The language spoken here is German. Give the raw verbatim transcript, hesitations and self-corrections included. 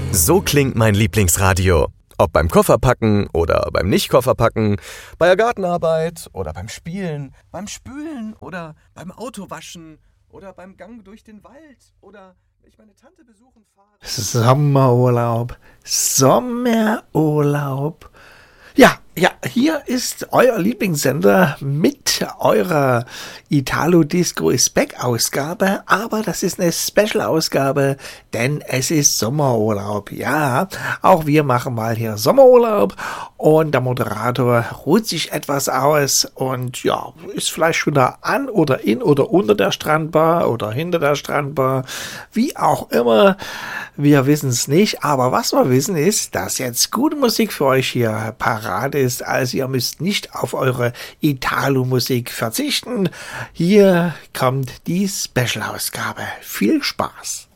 So klingt mein Lieblingsradio. Ob beim Kofferpacken oder beim Nicht-Kofferpacken, bei der Gartenarbeit oder beim Spielen, beim Spülen oder beim Autowaschen oder beim Gang durch den Wald oder wenn ich meine Tante besuchen fahre. Sommerurlaub, Sommerurlaub. Ja, ja, hier ist euer Lieblingssender mit eurer Italo Disco is Back Ausgabe, aber das ist eine Special-Ausgabe, denn es ist Sommerurlaub. Ja, auch wir machen mal hier Sommerurlaub und der Moderator ruht sich etwas aus und ja, ist vielleicht schon da an oder in oder unter der Strandbar oder hinter der Strandbar, wie auch immer. Wir wissen es nicht, aber was wir wissen ist, dass jetzt gute Musik für euch hier parat ist. Also ihr müsst nicht auf eure Italo-Musik verzichten. Hier kommt die Special-Ausgabe. Viel Spaß!